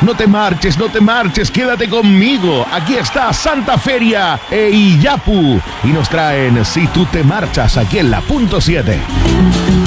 no te marches, no te marches, quédate conmigo. Aquí está Santa Feria e Iyapu y nos traen Si tú te marchas aquí en la punto 7.